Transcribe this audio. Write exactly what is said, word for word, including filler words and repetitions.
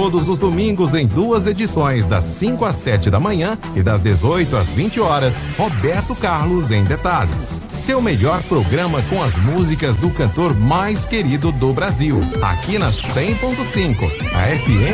todos os domingos em duas edições, das cinco às sete da manhã e das dezoito às vinte horas. Roberto Carlos em Detalhes. Seu melhor programa com as músicas do cantor mais querido do Brasil. Aqui na cem ponto cinco, a F M